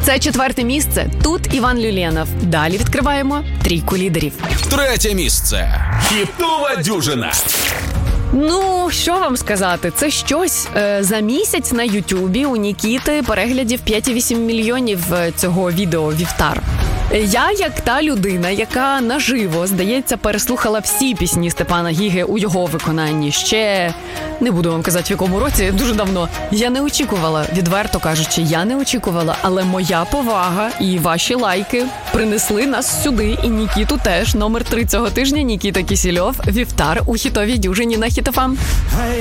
Це 4-те місце. Тут Іван Люленов. Далі відкриваємо трійку лідерів. 3-те місце. Хітова дюжина. Ну, що вам сказати, це щось. За місяць на Ютубі у Нікіти переглядів 5,8 мільйонів цього відео «Вівтар». Я, як та людина, яка наживо, здається, переслухала всі пісні Степана Гіги у його виконанні ще, не буду вам казати в якому році, дуже давно, я не очікувала, відверто кажучи, я не очікувала, але моя повага і ваші лайки принесли нас сюди, і Нікіту теж. Номер 3 цього тижня Нікіта Кісільов, «Вівтар» у хітовій дюжині на Хіт ФМ.